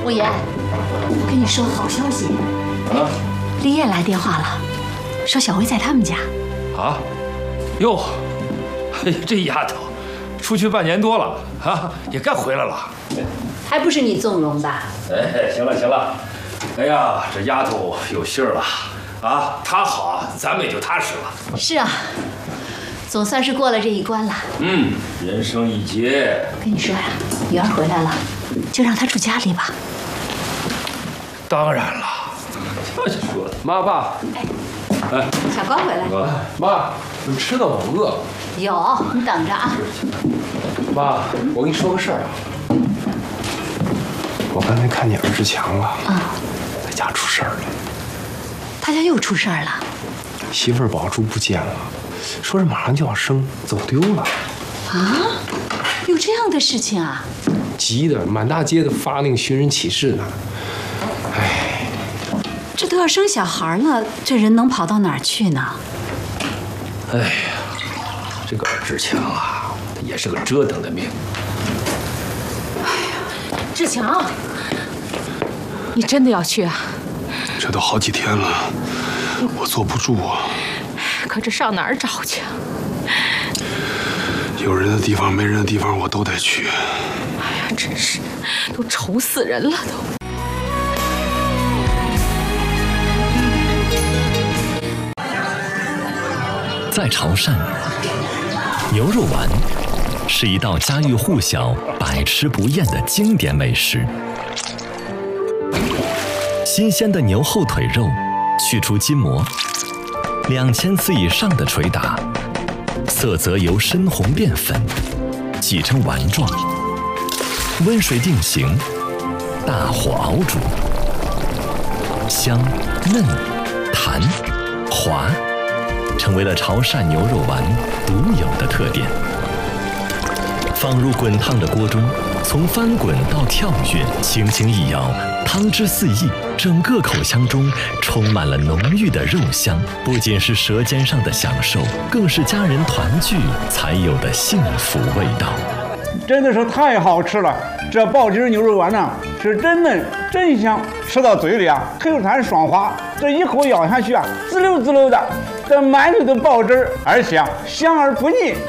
慕言，我跟你说好消息。 啊？ 李艳来电话了，说小薇在他们家。 啊？哟，哎呀，这丫头，出去半年多了啊，也该回来了。 还不是你纵容的。 哎，行了行了，哎呀，这丫头有信儿了啊，她好，咱们也就踏实了。 是啊，总算是过了这一关了。 嗯，人生一劫。 跟你说呀，女儿回来了，就让她住家里吧。 当然了，这就说的。妈爸，哎， 小光回来了。 妈，你们吃的我饿了。 有，你等着啊。 妈，我跟你说个事儿啊。我刚才看见尔志强了，在家出事儿了。 他家又出事儿了？ 媳妇儿宝珠不见了，说是马上就要生，走丢了。 啊？有这样的事情啊？ 急的满大街的发那个寻人启事呢。哎， 这都要生小孩了，这人能跑到哪儿去呢？ 哎呀，这个尔志强啊，他也是个折腾的命。 志强，你真的要去啊？ 这都好几天了，我坐不住啊。 可这上哪儿找去啊？ 有人的地方没人的地方我都得去。 哎呀，真是，都愁死人了都。 在潮汕，牛肉丸是一道家喻户晓、百吃不厌的经典美食。新鲜的牛后腿肉，去除筋膜，2000次以上的捶打，色泽由深红变粉，挤成丸状，温水定型，大火熬煮，香嫩弹滑，成为了潮汕牛肉丸独有的特点。放入滚烫的锅中，从翻滚到跳跃，轻轻一摇，汤汁四溢，整个口腔中充满了浓郁的肉香，不仅是舌尖上的享受，更是家人团聚才有的幸福味道。 真的是太好吃了！这爆汁牛肉丸呢，是真嫩真香，吃到嘴里啊，口感爽滑，这一口咬下去啊，滋溜滋溜的，这满嘴的爆汁，而且啊，香而不腻。